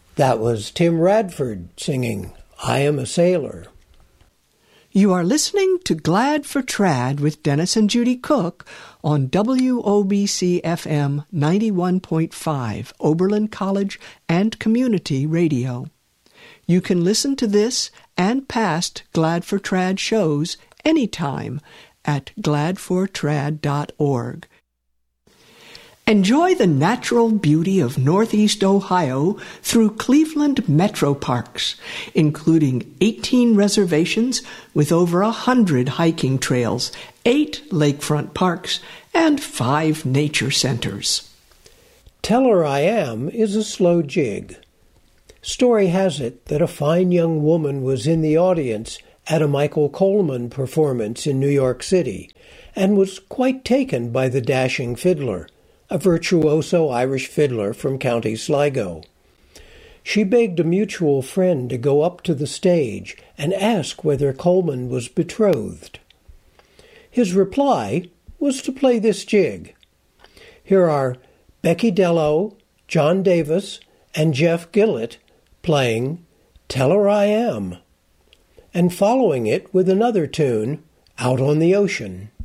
That was Tim Radford singing I Am a Sailor. You are listening to Glad for Trad with Dennis and Judy Cook on WOBC-FM 91.5, Oberlin College and Community Radio. You can listen to this and past Glad for Trad shows anytime at gladfortrad.org. Enjoy the natural beauty of Northeast Ohio through Cleveland Metro Parks, including 18 reservations with over 100 hiking trails, 8 lakefront parks, and 5 nature centers. Tell Her I Am is a slow jig. Story has it that a fine young woman was in the audience at a Michael Coleman performance in New York City and was quite taken by the dashing fiddler, a virtuoso Irish fiddler from County Sligo. She begged a mutual friend to go up to the stage and ask whether Coleman was betrothed. His reply was to play this jig. Here are Becky Dello, John Davis, and Jeff Gillett playing Tell Her I Am, and following it with another tune, Out on the Ocean.